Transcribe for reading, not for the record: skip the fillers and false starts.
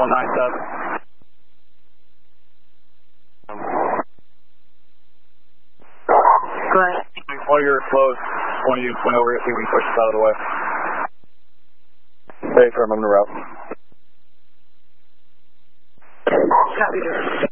97. Go ahead. While you're close, when you went over, see if we can push this out of the way. Stay firm on the route. Copy,